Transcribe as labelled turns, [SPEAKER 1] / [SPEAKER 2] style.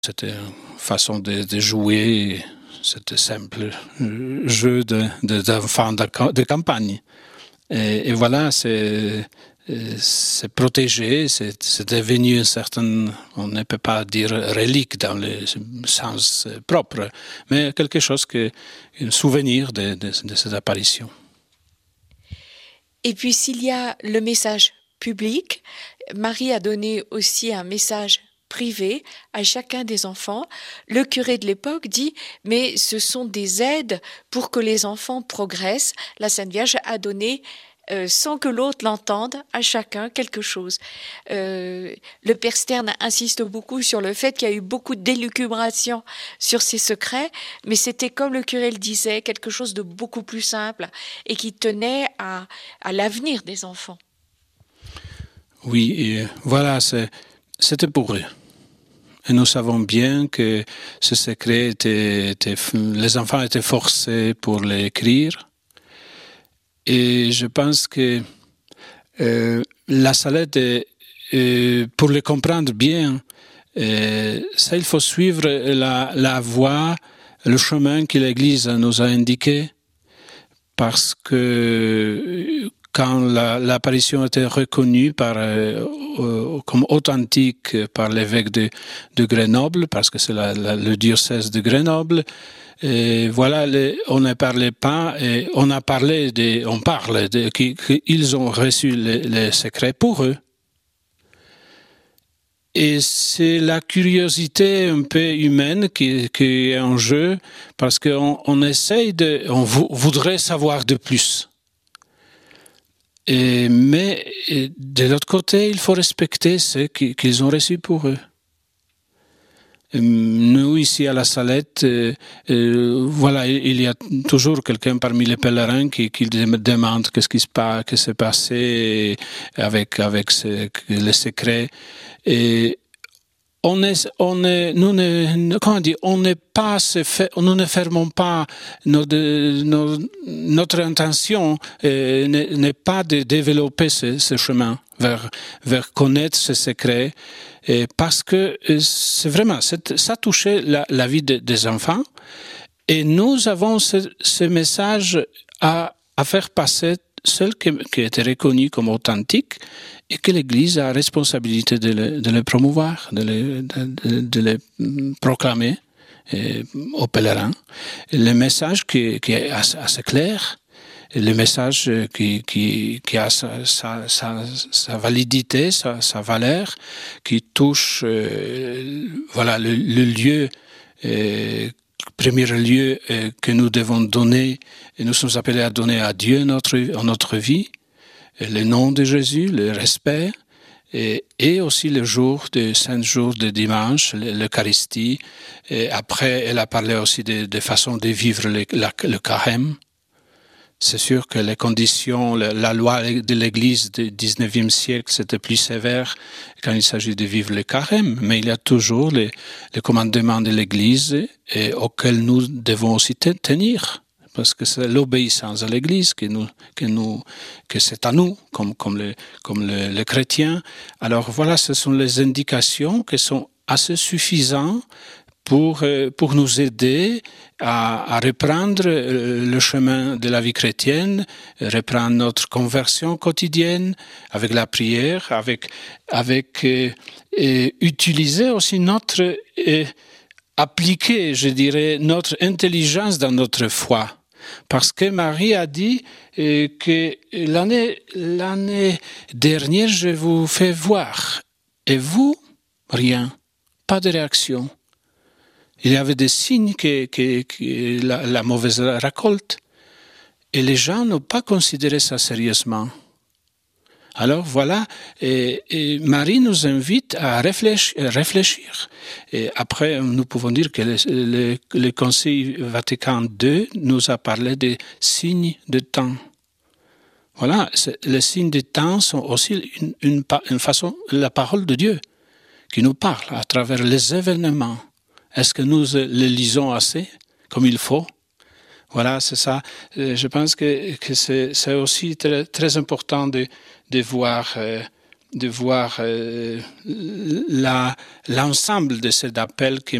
[SPEAKER 1] C'était une façon de jouer, c'était simple jeu d'enfants de campagne. Et voilà, c'est protégé, c'est devenu une certaine, on ne peut pas dire relique dans le sens propre, mais quelque chose un souvenir de cette apparition.
[SPEAKER 2] Et puis s'il y a le message public, Marie a donné aussi un message privé à chacun des enfants. Le curé de l'époque dit « mais ce sont des aides pour que les enfants progressent ». La Sainte Vierge a donné sans que l'autre l'entende, à chacun quelque chose. Le père Stern insiste beaucoup sur le fait qu'il y a eu beaucoup d'élucubration sur ces secrets, mais c'était, comme le curé le disait, quelque chose de beaucoup plus simple et qui tenait à l'avenir des enfants.
[SPEAKER 1] Oui, et voilà, c'était pour eux. Et nous savons bien que ce secret les enfants étaient forcés pour l'écrire. Et je pense que la Salette, pour le comprendre bien, ça, il faut suivre la voie, le chemin que l'Église nous a indiqué, parce que quand l'apparition était reconnue comme authentique par l'évêque de Grenoble, parce que c'est le diocèse de Grenoble, et voilà, on ne parlait pas, et on parle qu'ils ont reçu les secrets pour eux. Et c'est la curiosité un peu humaine qui est en jeu, parce qu'on on voudrait savoir de plus. Mais de l'autre côté, il faut respecter ce qu'ils ont reçu pour eux. Nous, ici à la Salette, voilà, il y a toujours quelqu'un parmi les pèlerins qui demande qu'est-ce qui s'est passé avec les secrets. Et nous ne fermons pas notre intention n'est pas de développer ce chemin vers connaître ce secret, parce que c'est vraiment ça touchait la vie des enfants, et nous avons ce message à faire passer, celle qui était reconnue comme authentique, et que l'Église a la responsabilité de le promouvoir, de le proclamer aux pèlerins. Le message qui est assez clair, le message qui a sa validité, sa valeur, qui touche voilà, le lieu, premier lieu que nous devons donner, et nous sommes appelés à donner à Dieu en notre vie, le nom de Jésus, le respect, et aussi le jour de Saint Jour de dimanche, l'Eucharistie. Et après, elle a parlé aussi de façon de vivre le carême. C'est sûr que les conditions, la loi de l'Église du XIXe siècle, c'était plus sévère quand il s'agit de vivre le carême, mais il y a toujours les commandements de l'Église auxquels nous devons aussi tenir. Parce que c'est l'obéissance à l'Église que c'est à nous, comme les chrétiens. Alors voilà, ce sont les indications qui sont assez suffisantes pour nous aider à reprendre le chemin de la vie chrétienne, reprendre notre conversion quotidienne avec la prière, avec utiliser aussi appliquer, je dirais, notre intelligence dans notre foi. Parce que Marie a dit que l'année dernière, je vous fais voir. Et vous, rien, pas de réaction. Il y avait des signes que la mauvaise récolte. Et les gens n'ont pas considéré ça sérieusement. Alors voilà, et Marie nous invite à réfléchir. Et après, nous pouvons dire que le Concile Vatican II nous a parlé des signes de temps. Voilà, les signes de temps sont aussi une façon, la parole de Dieu qui nous parle à travers les événements. Est-ce que nous les lisons assez, comme il faut ? Voilà, c'est ça. Je pense que c'est aussi très, très important de voir voir l'ensemble de cet appel qui